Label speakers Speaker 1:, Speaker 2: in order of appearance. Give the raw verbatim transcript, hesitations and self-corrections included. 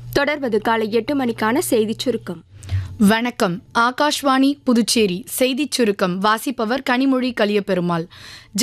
Speaker 1: தொடர்வது காலை எட்டு மணிக்கான செய்திச் சுருக்கம்.
Speaker 2: வணக்கம். ஆகாஷ்வாணி புதுச்சேரி செய்திச் சுருக்கம் வாசிப்பவர் கனிமொழி கலியபெருமாள்.